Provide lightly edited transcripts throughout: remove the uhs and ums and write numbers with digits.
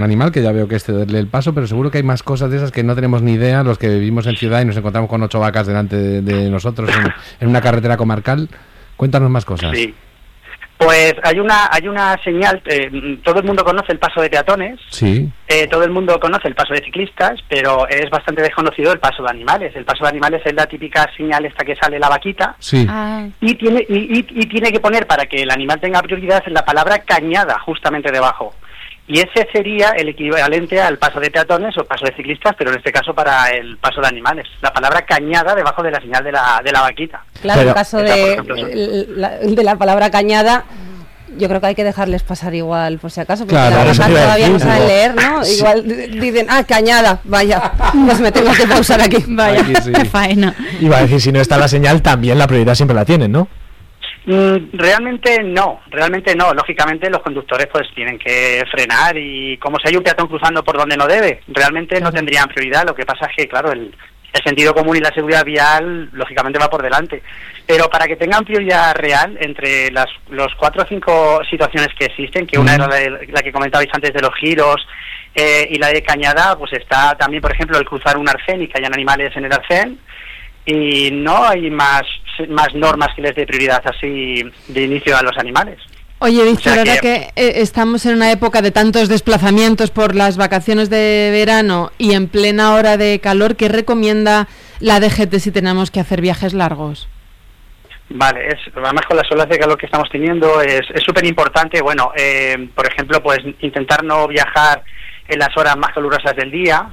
animal, que ya veo que es cederle el paso, pero seguro que hay más cosas de esas que no tenemos ni idea, los que vivimos en ciudad y nos encontramos con 8 vacas delante de nosotros en una carretera comarcal. Cuéntanos más cosas. Sí. Pues hay una señal, todo el mundo conoce el paso de peatones, sí. Todo el mundo conoce el paso de ciclistas, pero es bastante desconocido el paso de animales. El paso de animales es la típica señal esta que sale la vaquita, sí. y tiene que poner, para que el animal tenga prioridad, la palabra cañada justamente debajo. Y ese sería el equivalente al paso de peatones o paso de ciclistas, pero en este caso para el paso de animales. La palabra cañada debajo de la señal de la vaquita. Claro, pero, el caso de la palabra cañada, yo creo que hay que dejarles pasar igual, por si acaso, porque claro, la todavía no saben leer, ¿no? Sí. Igual dicen, cañada, vaya, pues me tengo que pausar aquí. Vaya, aquí sí. Qué faena. Iba a decir, si no está la señal, también la prioridad siempre la tienen, ¿no? Realmente no. Lógicamente los conductores pues tienen que frenar, y como si hay un peatón cruzando por donde no debe, realmente no tendrían prioridad. Lo que pasa es que, claro, el sentido común y la seguridad vial lógicamente va por delante. Pero para que tengan prioridad real, entre los 4 o 5 situaciones que existen, que una era la que comentabais antes de los giros, y la de cañada, pues está también, por ejemplo, el cruzar un arcén y que hayan animales en el arcén. Y no hay más normas que les dé prioridad así de inicio a los animales. Oye, Víctor, ahora que estamos en una época de tantos desplazamientos por las vacaciones de verano y en plena hora de calor, ¿qué recomienda la DGT si tenemos que hacer viajes largos? Vale, además con las olas de calor que estamos teniendo es súper importante, bueno, por ejemplo, pues intentar no viajar en las horas más calurosas del día.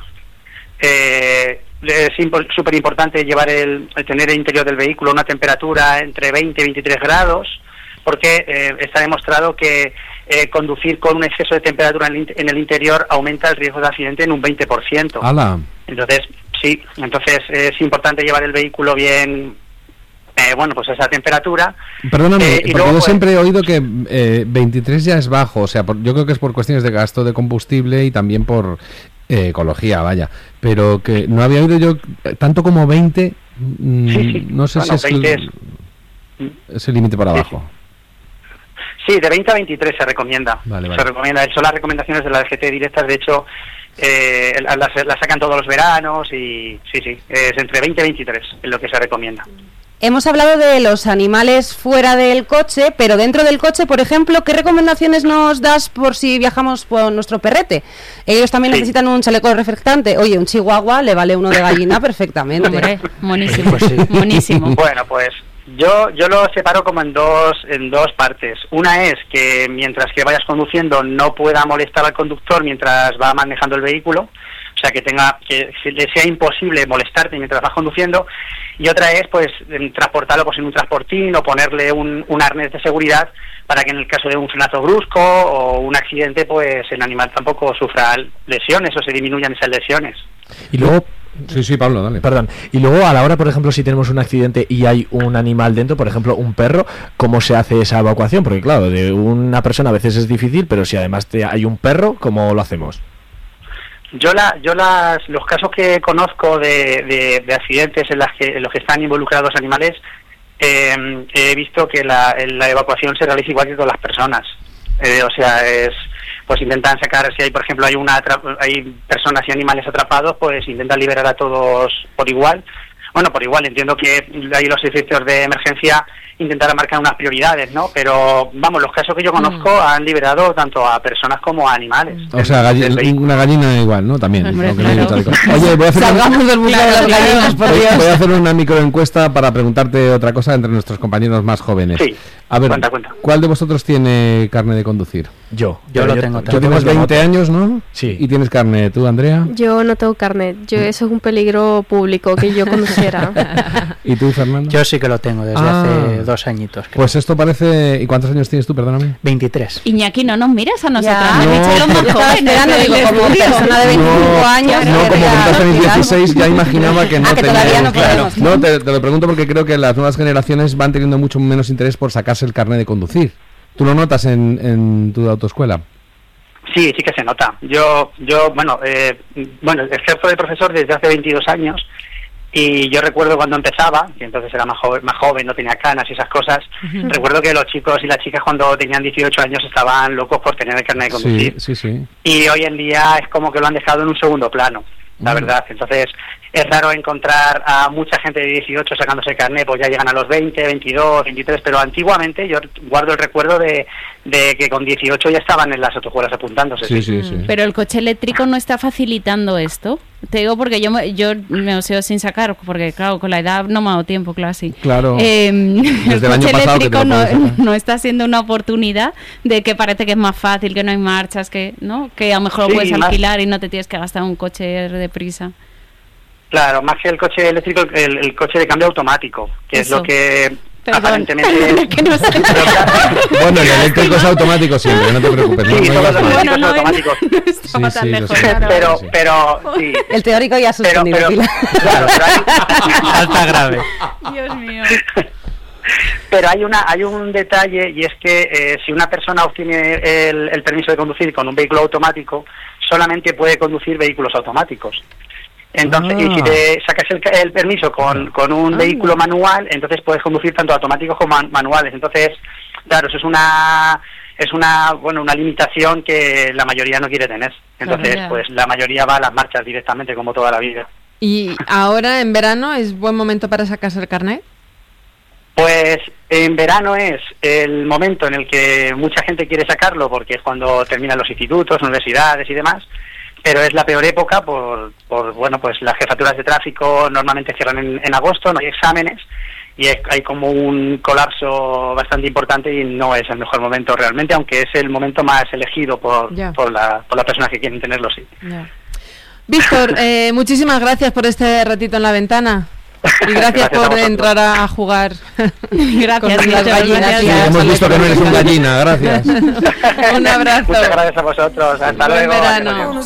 Es súper importante tener el interior del vehículo una temperatura entre 20 y 23 grados, porque está demostrado que conducir con un exceso de temperatura en el interior aumenta el riesgo de accidente en un 20%. ¡Hala! Entonces es importante llevar el vehículo bien, pues a esa temperatura. Perdóname, porque luego, yo siempre he oído que 23 ya es bajo, o sea, yo creo que es por cuestiones de gasto de combustible y también por ecología, vaya, pero que no había oído yo tanto como 20, sí. No sé si es el límite por abajo. Sí, de 20 a 23 se recomienda. Vale. Se recomienda, son las recomendaciones de la DGT directas, de hecho, las sacan todos los veranos y sí, es entre 20 y 23 es lo que se recomienda. Hemos hablado de los animales fuera del coche, pero dentro del coche, por ejemplo, ¿qué recomendaciones nos das por si viajamos por nuestro perrete? Ellos también necesitan un chaleco reflectante. Oye, un chihuahua le vale uno de gallina perfectamente. Hombre, buenísimo, buenísimo. Bueno, pues yo lo separo como en dos partes. Una es que mientras que vayas conduciendo no pueda molestar al conductor mientras va manejando el vehículo, o sea, que le sea imposible molestarte mientras vas conduciendo. Y otra es, pues, transportarlo pues en un transportín o ponerle un arnés de seguridad para que en el caso de un frenazo brusco o un accidente, pues el animal tampoco sufra lesiones o se disminuyan esas lesiones. Y luego... Sí, Pablo, dale. Perdón. Y luego, a la hora, por ejemplo, si tenemos un accidente y hay un animal dentro, por ejemplo, un perro, ¿cómo se hace esa evacuación? Porque, claro, de una persona a veces es difícil, pero si además hay un perro, ¿cómo lo hacemos? Los casos que conozco de accidentes en los que están involucrados animales, he visto que la evacuación se realiza igual que con las personas. O sea, pues intentan sacar, si hay, por ejemplo, hay personas y animales atrapados, pues intentan liberar a todos por igual. Bueno, por igual, entiendo que ahí los servicios de emergencia intentarán marcar unas prioridades, ¿no? Pero, vamos, los casos que yo conozco han liberado tanto a personas como a animales. O sea, una gallina igual, ¿no? También. Hombre, Oye, voy a hacer Salgamos del mundo de las gallinas, por Dios. Voy a hacer una microencuesta para preguntarte otra cosa entre nuestros compañeros más jóvenes. Sí. A ver, cuenta. ¿Cuál de vosotros tiene carne de conducir? Yo lo tengo. Tú tienes 20 años, ¿no? Sí. ¿Y tienes carne? ¿Tú, Andrea? Yo no tengo carnet. Eso es un peligro público que yo conduciera. ¿Y tú, Fernando? Yo sí que lo tengo desde hace 2 añitos. Creo. Pues esto parece... ¿Y cuántos años tienes tú, perdóname? 23. Iñaki, no nos miras a nosotros. No, como persona de 25 años. No, como comentaste en 16, ya imaginaba que no que todavía no podemos. No, te lo pregunto porque creo que las nuevas generaciones van teniendo mucho menos interés por sacarse el carnet de conducir. ¿Tú lo notas en tu autoescuela? Sí que se nota. Yo ejerzo de profesor desde hace 22 años Y yo recuerdo cuando empezaba, que entonces era más joven, no tenía canas y esas cosas, recuerdo que los chicos y las chicas cuando tenían 18 años estaban locos por tener el carnet de conducir. Sí. Y hoy en día es como que lo han dejado en un segundo plano, la verdad. Entonces es raro encontrar a mucha gente de 18 sacándose el carnet, pues ya llegan a los 20, 22, 23, pero antiguamente yo guardo el recuerdo de que con 18 ya estaban en las autoescuelas apuntándose. Sí. Pero el coche eléctrico no está facilitando esto. Te digo porque yo me oseo sin sacar, porque claro, con la edad no me ha dado tiempo, claro, sí. Claro. El Desde el año coche pasado eléctrico que te lo no está siendo una oportunidad de que parece que es más fácil, que no hay marchas, que no, que a lo mejor lo puedes alquilar y no te tienes que gastar un coche deprisa. Claro, más que el coche eléctrico, el coche de cambio automático, que es lo que aparentemente... que no sé. Bueno, el eléctrico es automático siempre, no te preocupes. Sí, todos los bueno, eléctricos automáticos. No tan lejos. Pero sí. El teórico ya ha sostenido. Claro, alta grave. Dios mío. Pero hay un detalle, y es que si una persona obtiene el permiso de conducir con un vehículo automático, solamente puede conducir vehículos automáticos. Entonces, y si te sacas el permiso con un vehículo manual, entonces puedes conducir tanto automáticos como manuales. Entonces, claro, eso es una limitación que la mayoría no quiere tener. Entonces, pues la mayoría va a las marchas directamente, como toda la vida. ¿Y ahora, en verano, es buen momento para sacarse el carnet? Pues en verano es el momento en el que mucha gente quiere sacarlo, porque es cuando terminan los institutos, universidades y demás. Pero es la peor época por pues las jefaturas de tráfico normalmente cierran en agosto, no hay exámenes y hay como un colapso bastante importante y no es el mejor momento realmente, aunque es el momento más elegido por las personas que quieren tenerlo, sí. Víctor, muchísimas gracias por este ratito en la ventana. Y gracias por entrar a jugar. Gracias, con las gallinas. Sí, hemos visto que no eres un gallina, gracias. Un abrazo. Muchas gracias a vosotros. Hasta luego. Buen verano.